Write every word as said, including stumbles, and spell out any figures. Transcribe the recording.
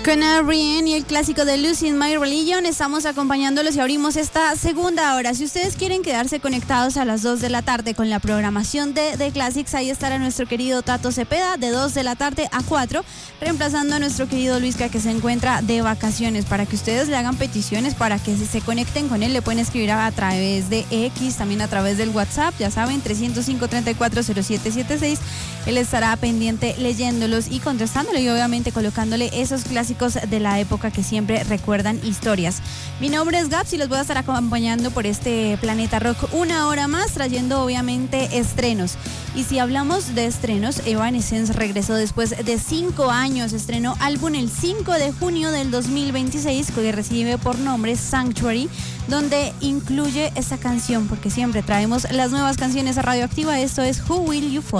Con Ariane y el clásico de Losing My Religion, estamos acompañándolos y abrimos esta segunda hora. Si ustedes quieren quedarse conectados a las dos de la tarde con la programación de The Classics, ahí estará nuestro querido Tato Cepeda de dos de la tarde a cuatro, reemplazando a nuestro querido Luisca, que se encuentra de vacaciones, para que ustedes le hagan peticiones, para que se conecten con él. Le pueden escribir a, a través de X, también a través del WhatsApp, ya saben, trescientos cinco, treinta y cuatro, cero siete setenta y seis. Él estará pendiente leyéndolos y contestándole, y obviamente colocándole esos clásicos de la época que siempre recuerdan historias. Mi nombre es Gaps y los voy a estar acompañando por este Planeta Rock una hora más, trayendo obviamente estrenos. Y si hablamos de estrenos, Evanescence regresó después de cinco años, estrenó álbum el cinco de junio del dos mil veintiséis, que recibe por nombre Sanctuary, donde incluye esta canción, porque siempre traemos las nuevas canciones a Radioactiva. Esto es Who Will You Follow.